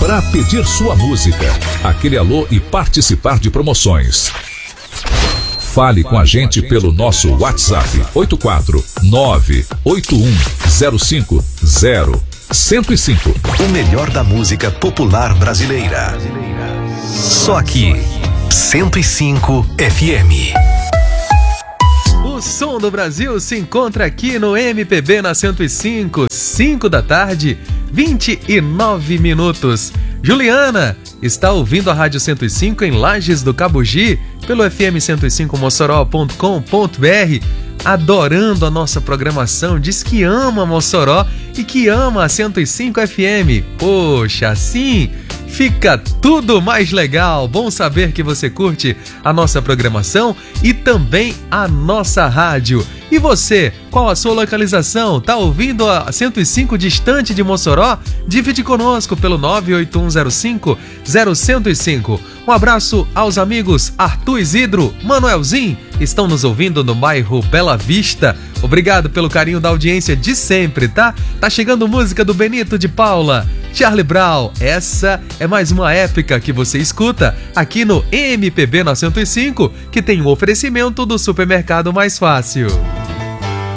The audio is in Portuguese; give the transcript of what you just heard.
para pedir sua música, aquele alô e participar de promoções. Fale com a gente pelo nosso WhatsApp 849-8105-0105. O melhor da música popular brasileira. Só aqui, 105 FM. O som do Brasil se encontra aqui no MPB na 105, 5 da tarde, 29 minutos. Juliana está ouvindo a Rádio 105 em Lages do Cabugi, pelo fm105mossoró.com.br, adorando a nossa programação, diz que ama Mossoró e que ama a 105 FM. Poxa, assim fica tudo mais legal. Bom saber que você curte a nossa programação e também a nossa rádio. E você, qual a sua localização? Tá ouvindo a 105 distante de Mossoró? Divide conosco pelo 98105-0105. Um abraço aos amigos Arthur Isidro, Manuelzinho, estão nos ouvindo no bairro Bela Vista. Obrigado pelo carinho da audiência de sempre, tá? Tá chegando música do Benito de Paula, Charlie Brown. Essa é mais uma épica que você escuta aqui no MPB na 105, que tem um oferecimento do Supermercado Mais Fácil.